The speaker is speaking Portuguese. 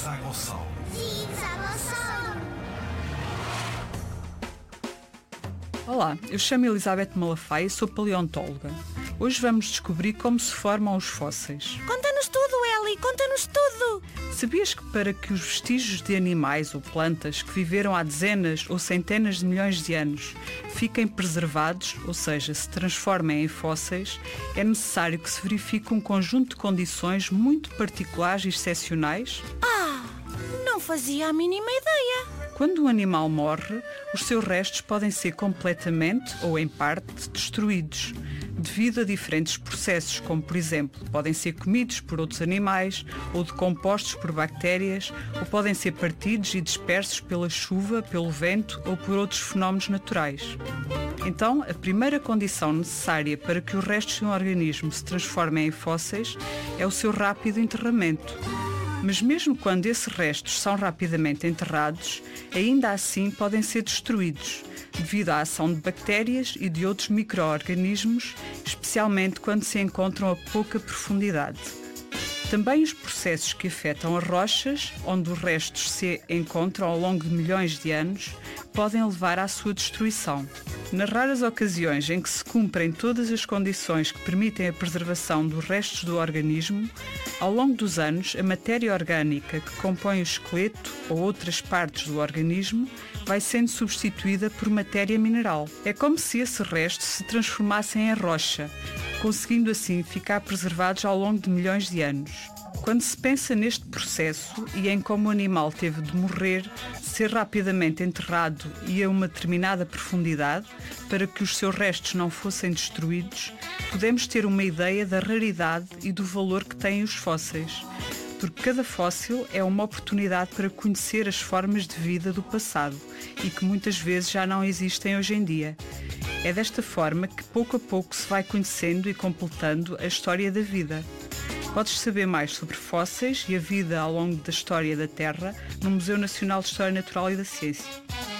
Zigue ao som. Olá, eu chamo Elizabeth Malafaia e sou paleontóloga. Hoje vamos descobrir como se formam os fósseis. Conta-nos tudo, Eli, conta-nos tudo! Sabias que para que os vestígios de animais ou plantas que viveram há dezenas ou centenas de milhões de anos fiquem preservados, ou seja, se transformem em fósseis, é necessário que se verifique um conjunto de condições muito particulares e excepcionais? Não fazia a mínima ideia. Quando um animal morre, os seus restos podem ser completamente ou em parte destruídos, devido a diferentes processos, como por exemplo, podem ser comidos por outros animais ou decompostos por bactérias, ou podem ser partidos e dispersos pela chuva, pelo vento ou por outros fenómenos naturais. Então, a primeira condição necessária para que os restos de um organismo se transformem em fósseis é o seu rápido enterramento. Mas mesmo quando esses restos são rapidamente enterrados, ainda assim podem ser destruídos, devido à ação de bactérias e de outros micro-organismos, especialmente quando se encontram a pouca profundidade. Também os processos que afetam as rochas, onde os restos se encontram ao longo de milhões de anos, podem levar à sua destruição. Nas raras ocasiões em que se cumprem todas as condições que permitem a preservação dos restos do organismo, ao longo dos anos, a matéria orgânica que compõe o esqueleto ou outras partes do organismo vai sendo substituída por matéria mineral. É como se esses restos se transformassem em rocha, conseguindo assim ficar preservados ao longo de milhões de anos. Quando se pensa neste processo e em como o animal teve de morrer, ser rapidamente enterrado e a uma determinada profundidade, para que os seus restos não fossem destruídos, podemos ter uma ideia da raridade e do valor que têm os fósseis, porque cada fóssil é uma oportunidade para conhecer as formas de vida do passado e que muitas vezes já não existem hoje em dia. É desta forma que pouco a pouco se vai conhecendo e completando a história da vida. Podes saber mais sobre fósseis e a vida ao longo da história da Terra no Museu Nacional de História Natural e da Ciência.